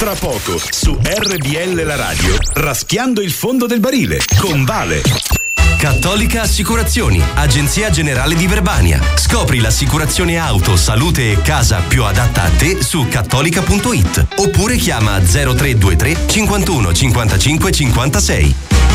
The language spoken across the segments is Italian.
Tra poco su RBL la radio, raschiando il fondo del barile con Vale. Cattolica Assicurazioni, agenzia generale di Verbania. Scopri l'assicurazione auto, salute e casa più adatta a te su cattolica.it oppure chiama 0323 51 55 56.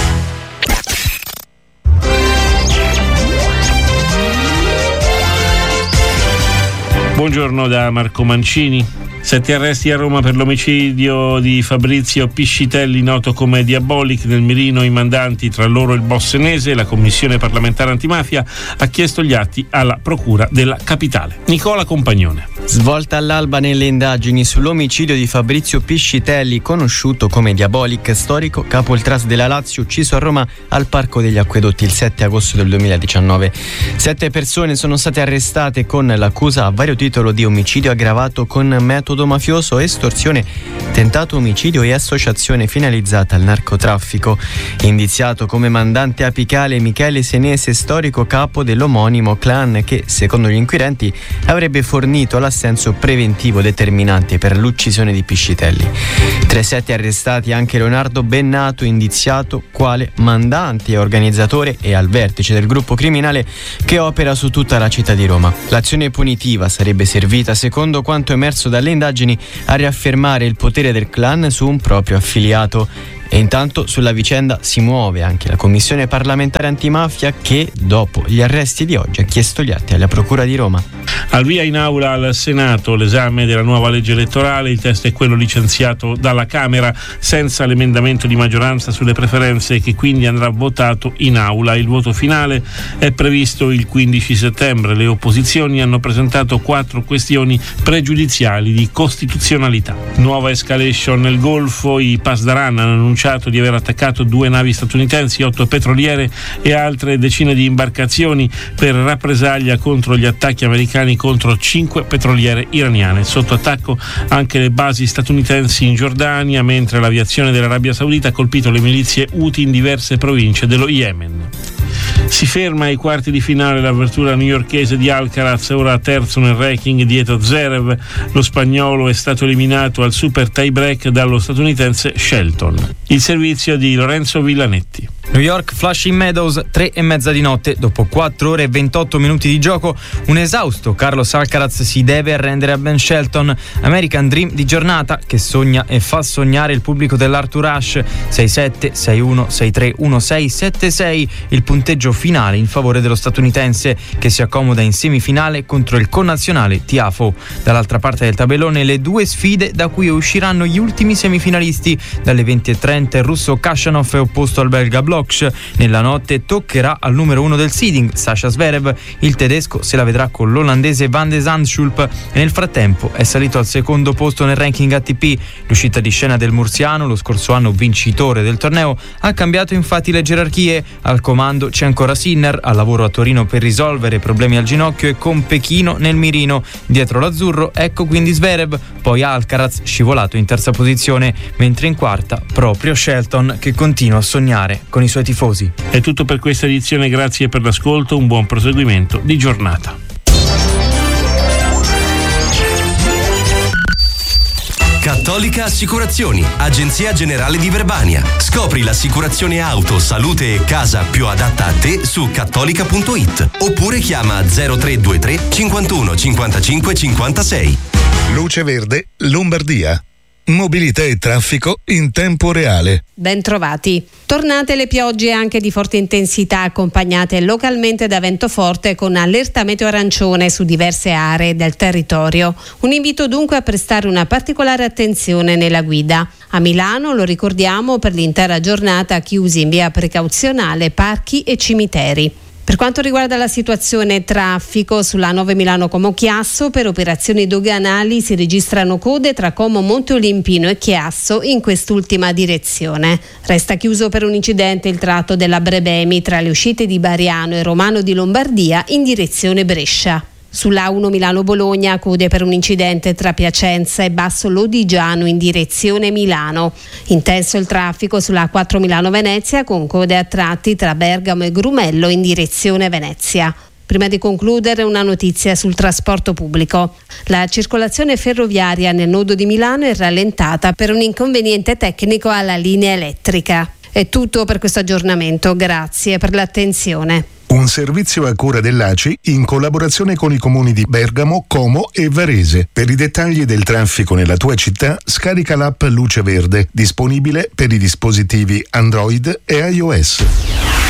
Buongiorno da Marco Mancini. 7 arresti a Roma per l'omicidio di Fabrizio Piscitelli, noto come Diabolic. Nel mirino i mandanti, tra loro il boss senese. La commissione parlamentare antimafia ha chiesto gli atti alla procura della capitale. Nicola Compagnone. Svolta all'alba nelle indagini sull'omicidio di Fabrizio Piscitelli, conosciuto come Diabolic, storico capo ultras della Lazio, ucciso a Roma al Parco degli Acquedotti il 7 agosto del 2019. 7 persone sono state arrestate con l'accusa a vario titolo di omicidio aggravato con metodo mafioso, estorsione, tentato omicidio e associazione finalizzata al narcotraffico. Indiziato come mandante apicale Michele Senese, storico capo dell'omonimo clan che, secondo gli inquirenti, avrebbe fornito l'assenso preventivo determinante per l'uccisione di Piscitelli. Tra i 7 arrestati anche Leonardo Bennato, indiziato quale mandante e organizzatore e al vertice del gruppo criminale che opera su tutta la città di Roma. L'azione punitiva sarebbe servita, secondo quanto emerso dalle indagini, a riaffermare il potere del clan su un proprio affiliato. E intanto sulla vicenda si muove anche la commissione parlamentare antimafia che, dopo gli arresti di oggi, ha chiesto gli atti alla procura di Roma. Al via in aula al Senato l'esame della nuova legge elettorale. Il testo è quello licenziato dalla Camera senza l'emendamento di maggioranza sulle preferenze, che quindi andrà votato in aula. Il voto finale è previsto il 15 settembre. Le opposizioni hanno presentato 4 questioni pregiudiziali di costituzionalità. Nuova escalation nel Golfo. I Pasdaran hanno annunciato di aver attaccato 2 navi statunitensi, 8 petroliere e altre decine di imbarcazioni per rappresaglia contro gli attacchi americani contro 5 petroliere iraniane. Sotto attacco anche le basi statunitensi in Giordania, mentre l'aviazione dell'Arabia Saudita ha colpito le milizie Houthi in diverse province dello Yemen. Si ferma ai quarti di finale l'avventura newyorkese di Alcaraz, ora terzo nel ranking dietro Zverev. Lo spagnolo è stato eliminato al super tie break dallo statunitense Shelton. Il servizio di Lorenzo Villanetti. New York Flushing Meadows, 3:30 di notte. Dopo 4 ore e 28 minuti di gioco, un esausto Carlos Alcaraz si deve arrendere a Ben Shelton. American Dream di giornata che sogna e fa sognare il pubblico dell'Arthur Ashe. 6-7, 6-1, 6-3, 1-6, 7-6. Il punteggio finale in favore dello statunitense, che si accomoda in semifinale contro il connazionale Tiafoe. Dall'altra parte del tabellone le 2 sfide da cui usciranno gli ultimi semifinalisti. Dalle 20:30 il russo Khachanov è opposto al belga Bloch. Nella notte toccherà al numero 1 del seeding, Sasha Zverev. Il tedesco se la vedrà con l'olandese Van de Zandschulp e nel frattempo è salito al secondo posto nel ranking ATP. L'uscita di scena del murziano, lo scorso anno vincitore del torneo, ha cambiato infatti le gerarchie. Al comando c'è ancora Sinner, al lavoro a Torino per risolvere problemi al ginocchio e con Pechino nel mirino. Dietro l'azzurro ecco quindi Zverev, poi Alcaraz scivolato in terza posizione, mentre in quarta proprio Shelton, che continua a sognare con i suoi tifosi. È tutto per questa edizione, grazie per l'ascolto, un buon proseguimento di giornata. Cattolica Assicurazioni, agenzia generale di Verbania. Scopri l'assicurazione auto, salute e casa più adatta a te su cattolica.it oppure chiama 0323 51 55 56. Luce Verde Lombardia. Mobilità e traffico in tempo reale. Ben trovati. Tornate le piogge anche di forte intensità, accompagnate localmente da vento forte con allerta meteo arancione su diverse aree del territorio. Un invito dunque a prestare una particolare attenzione nella guida. A Milano, lo ricordiamo, per l'intera giornata chiusi in via precauzionale parchi e cimiteri. Per quanto riguarda la situazione traffico sulla 9 Milano-Como Chiasso, per operazioni doganali si registrano code tra Como Monte Olimpino e Chiasso in quest'ultima direzione. Resta chiuso per un incidente il tratto della Brebemi tra le uscite di Bariano e Romano di Lombardia in direzione Brescia. Sulla 1 Milano-Bologna, code per un incidente tra Piacenza e Basso Lodigiano in direzione Milano. Intenso il traffico sulla 4 Milano-Venezia con code a tratti tra Bergamo e Grumello in direzione Venezia. Prima di concludere, una notizia sul trasporto pubblico. La circolazione ferroviaria nel nodo di Milano è rallentata per un inconveniente tecnico alla linea elettrica. È tutto per questo aggiornamento, grazie per l'attenzione. Un servizio a cura dell'ACI in collaborazione con i comuni di Bergamo, Como e Varese. Per i dettagli del traffico nella tua città, scarica l'app Luce Verde, disponibile per i dispositivi Android e iOS.